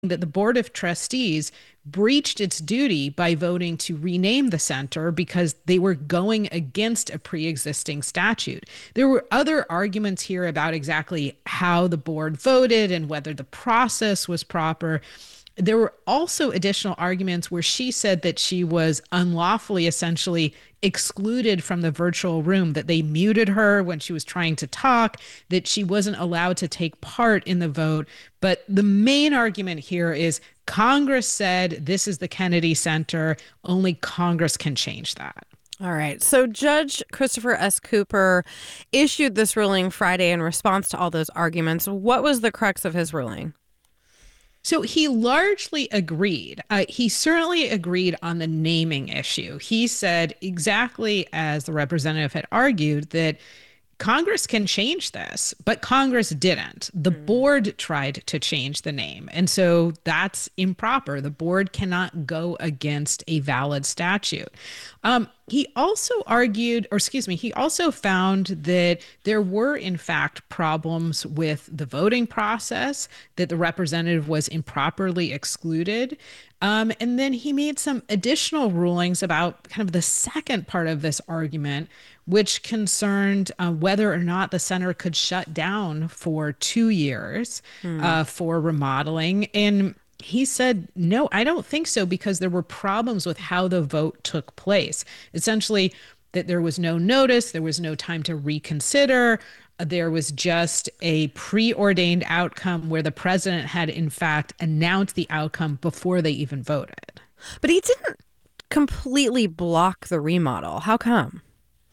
that the Board of Trustees breached its duty by voting to rename the center because they were going against a pre-existing statute. There were other arguments here about exactly how the board voted and whether the process was proper. There were also additional arguments where she said that she was unlawfully essentially excluded from the virtual room, that they muted her when she was trying to talk, that she wasn't allowed to take part in the vote. But the main argument here is Congress said this is the Kennedy Center. Only Congress can change that. All right. So Judge Christopher S. Cooper issued this ruling Friday in response to all those arguments. What was the crux of his ruling? So he largely agreed. He certainly agreed on the naming issue. He said, exactly as the representative had argued, that Congress can change this, but Congress didn't. The board tried to change the name. And so that's improper. The board cannot go against a valid statute. He also argued, or excuse me, he also found that there were, in fact, problems with the voting process, that the representative was improperly excluded. And then he made some additional rulings about kind of the second part of this argument, which concerned whether or not the center could shut down for 2 years for remodeling. And he said, no, I don't think so, because there were problems with how the vote took place. Essentially, that there was no notice, there was no time to reconsider. There was just a preordained outcome where the president had, in fact, announced the outcome before they even voted. But he didn't completely block the remodel. How come?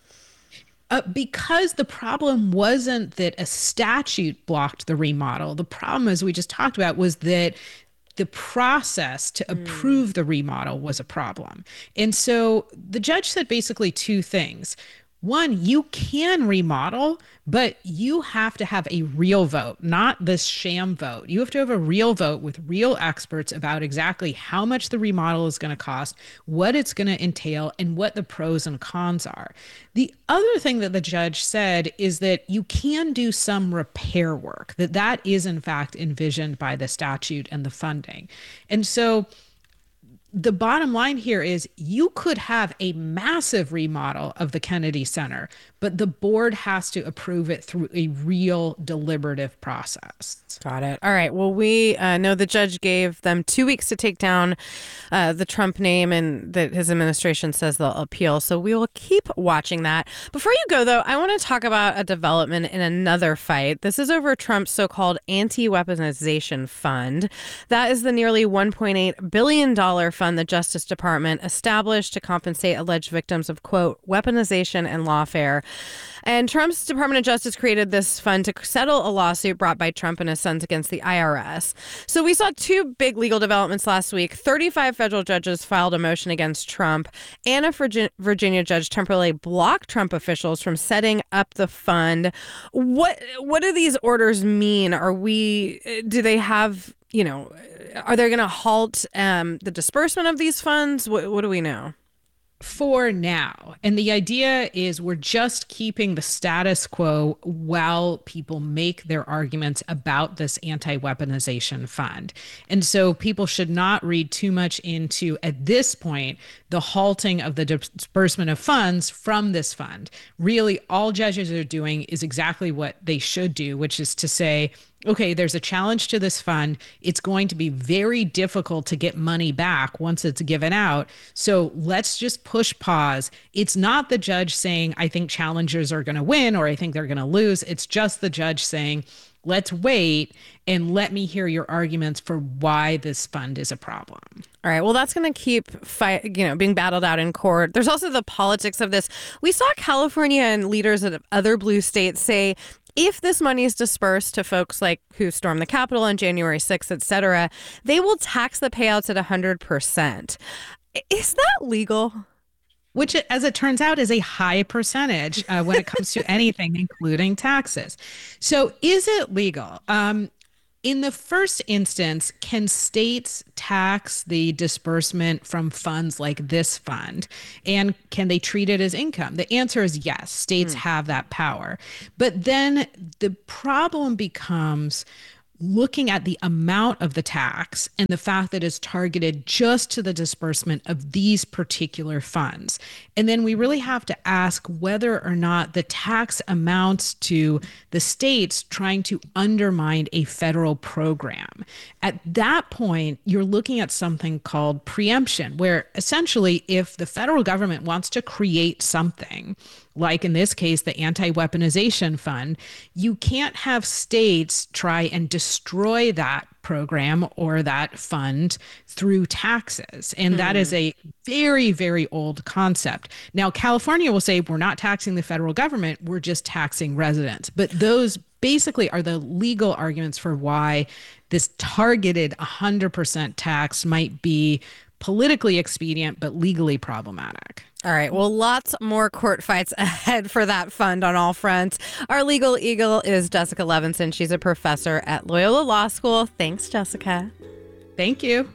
Because the problem wasn't that a statute blocked the remodel. The problem, as we just talked about, was that the process to approve the remodel was a problem. And so the judge said basically two things. One, you can remodel, but you have to have a real vote, not this sham vote. You have to have a real vote with real experts about exactly how much the remodel is going to cost, what it's going to entail, and what the pros and cons are. The other thing that the judge said is that you can do some repair work, that is in fact envisioned by the statute and the funding. And so the bottom line here is you could have a massive remodel of the Kennedy Center, but the board has to approve it through a real deliberative process. Got it. All right. Well, we know the judge gave them 2 weeks to take down the Trump name, and that his administration says they'll appeal. So we will keep watching that. Before you go, though, I want to talk about a development in another fight. This is over Trump's so-called anti-weaponization fund. That is the nearly $1.8 billion fund the Justice Department established to compensate alleged victims of, quote, weaponization and lawfare. And Trump's Department of Justice created this fund to settle a lawsuit brought by Trump and his sons against the IRS. So we saw two big legal developments last week. 35 federal judges filed a motion against Trump, and a Virginia judge temporarily blocked Trump officials from setting up the fund. What do these orders mean? Do they have, are they going to halt the disbursement of these funds? What do we know? For now. And the idea is we're just keeping the status quo while people make their arguments about this anti-weaponization fund. And so people should not read too much into, at this point, the halting of the disbursement of funds from this fund. Really, all judges are doing is exactly what they should do, which is to say, okay, there's a challenge to this fund. It's going to be very difficult to get money back once it's given out. So let's just push pause. It's not the judge saying, I think challengers are going to win or I think they're going to lose. It's just the judge saying, let's wait and let me hear your arguments for why this fund is a problem. All right. Well, that's going to keep being battled out in court. There's also the politics of this. We saw California and leaders of other blue states say, if this money is dispersed to folks like who stormed the Capitol on January 6th, et cetera, they will tax the payouts at 100%. Is that legal? Which, as it turns out, is a high percentage when it comes to anything, including taxes. So is it legal? In the first instance, can states tax the disbursement from funds like this fund? And can they treat it as income? The answer is yes, states have that power. But then the problem becomes looking at the amount of the tax and the fact that it's targeted just to the disbursement of these particular funds. And then we really have to ask whether or not the tax amounts to the states trying to undermine a federal program. At that point, you're looking at something called preemption, where essentially if the federal government wants to create something, like in this case, the anti-weaponization fund, you can't have states try and destroy that program or that fund through taxes. And that is a very, very old concept. Now, California will say, we're not taxing the federal government, we're just taxing residents. But those basically are the legal arguments for why this targeted 100% tax might be politically expedient, but legally problematic. All right. Well, lots more court fights ahead for that fund on all fronts. Our legal eagle is Jessica Levinson. She's a professor at Loyola Law School. Thanks, Jessica. Thank you.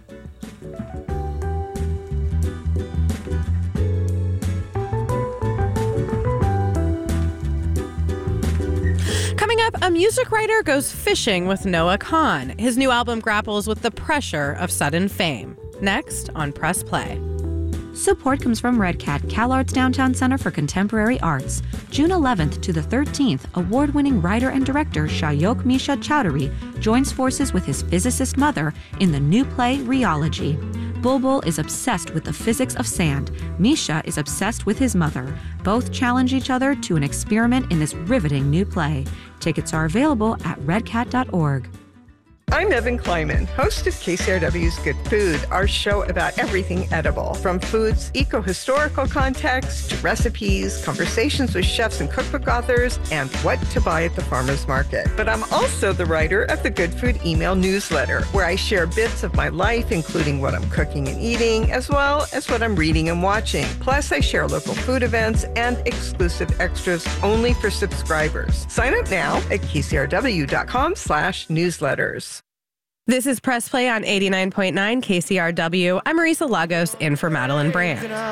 Coming up, a music writer goes fishing with Noah Kahan. His new album grapples with the pressure of sudden fame. Next on Press Play. Support comes from Red Cat, CalArts Downtown Center for Contemporary Arts. June 11th to the 13th, award-winning writer and director Shayok Misha Chowdhury joins forces with his physicist mother in the new play Rheology. Bulbul is obsessed with the physics of sand. Misha is obsessed with his mother. Both challenge each other to an experiment in this riveting new play. Tickets are available at redcat.org. I'm Evan Kleiman, host of KCRW's Good Food, our show about everything edible, from food's eco-historical context to recipes, conversations with chefs and cookbook authors, and what to buy at the farmer's market. But I'm also the writer of the Good Food email newsletter, where I share bits of my life, including what I'm cooking and eating, as well as what I'm reading and watching. Plus, I share local food events and exclusive extras only for subscribers. Sign up now at kcrw.com/newsletters. This is Press Play on 89.9 KCRW. I'm Marisa Lagos in for Madeline Brandt.